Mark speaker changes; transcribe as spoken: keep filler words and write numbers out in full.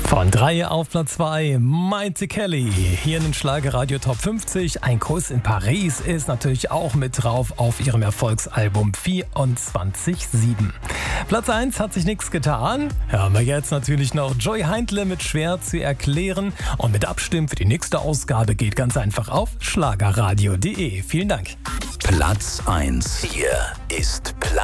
Speaker 1: Von drei auf Platz zwei, Maite Kelly, hier in den Schlagerradio Top fünfzig. Ein Kuss in Paris ist natürlich auch mit drauf auf ihrem Erfolgsalbum vierundzwanzig sieben. Platz eins hat sich nichts getan. Hören wir jetzt natürlich noch Joy Heindle mit Schwer zu erklären. Und mit Abstimmen für die nächste Ausgabe geht ganz einfach auf schlagerradio punkt de. Vielen Dank.
Speaker 2: Platz eins. Hier ist Platz